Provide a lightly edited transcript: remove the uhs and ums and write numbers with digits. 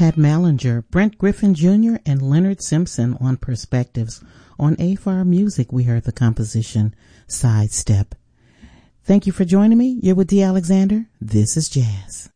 Pat Mallinger, Brent Griffin Jr., and Leonard Simpson on Perspectives. On AFAR Music, we heard the composition Sidestep. Thank you for joining me. You're with D. Alexander. This is Jazz.